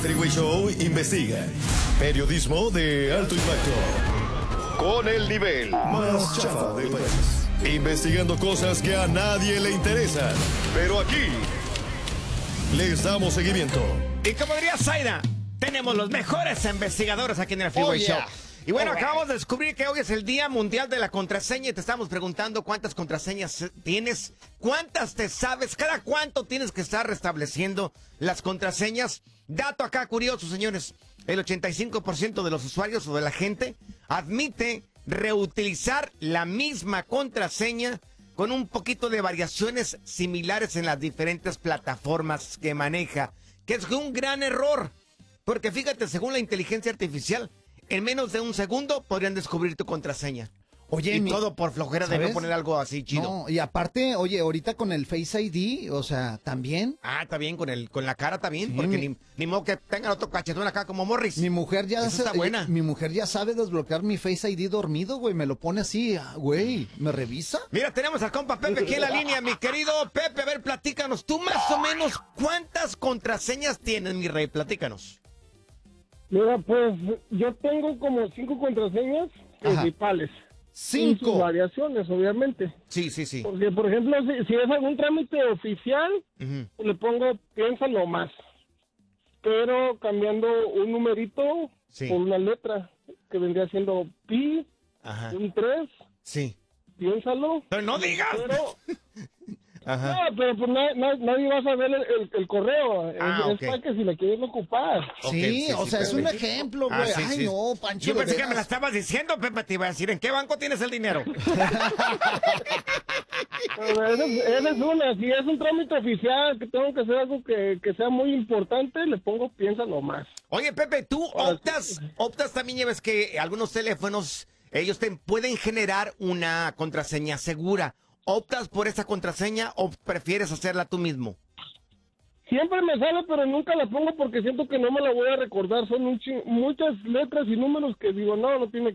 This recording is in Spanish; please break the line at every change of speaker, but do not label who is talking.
Freeway Show investiga. Periodismo de alto impacto. Con el nivel más chafa del país. Investigando cosas que a nadie le interesan. Pero aquí les damos seguimiento.
Y como diría Zaira, tenemos los mejores investigadores aquí en el Freeway Show. Y bueno, acabamos de descubrir que hoy es el Día Mundial de la Contraseña y te estamos preguntando cuántas contraseñas tienes, cuántas te sabes, cada cuánto tienes que estar restableciendo las contraseñas. Dato acá curioso, señores, el 85% de los usuarios o de la gente admite reutilizar la misma contraseña con un poquito de variaciones similares en las diferentes plataformas que maneja, que es un gran error, porque fíjate, según la inteligencia artificial, en menos de un segundo podrían descubrir tu contraseña.
Oye,
y todo por flojera de
¿sabes?
no poner algo así chido.
No, y aparte, oye, ahorita con el Face ID, o sea, también.
Ah, está bien, con la cara está bien,
Sí,
porque ni modo que tengan otro cachetón acá como Morris.
Mi mujer ya
Eso está buena.
Mi mujer ya sabe desbloquear mi Face ID dormido, güey, me lo pone así, güey, ¿me revisa?
Mira, tenemos al compa Pepe aquí en la línea, mi querido Pepe. A ver, platícanos, tú más o menos, ¿cuántas contraseñas tienes, mi rey? Platícanos.
Mira, pues yo tengo como 5 contraseñas principales.
5.
Y sus variaciones, obviamente.
Sí.
Porque, por ejemplo, si es algún trámite oficial,
Ujú.
le pongo piénsalo más. Pero cambiando un numerito
Sí.
por una letra, que vendría siendo pi,
Ajá.
un 3,
Sí.
piénsalo.
Pero no digas.
Pero,
Ajá.
no, pero pues nadie va a saber el correo.
Ah,
es
ok.
para que si la quieres ocupar.
Ok,
Sí,
sí,
o sea, es un
perfecto.
ejemplo,
Ah,
güey.
sí,
Ay,
sí.
no, Pancho.
Yo
de
pensé que me la
veras.
estabas diciendo, Pepe, te iba a decir, ¿en qué banco tienes el dinero?
Pero esa es una. Si es un trámite oficial, que tengo que hacer algo que sea muy importante, le pongo piénsalo más.
Oye, Pepe, tú optas también, ya ves que algunos teléfonos, ellos te pueden generar una contraseña segura. ¿Optas por esa contraseña o prefieres hacerla tú mismo?
Siempre me sale, pero nunca la pongo porque siento que no me la voy a recordar. Son muchas letras y números que digo, no tiene